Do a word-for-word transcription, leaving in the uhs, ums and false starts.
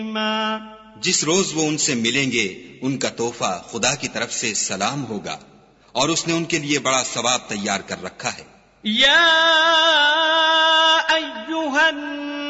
जिस रोज वो उनसे मिलेंगे उनका तोहफा खुदा की तरफ से सलाम होगा और उसने उनके लिए बड़ा सवाब तैयार कर रखा है। या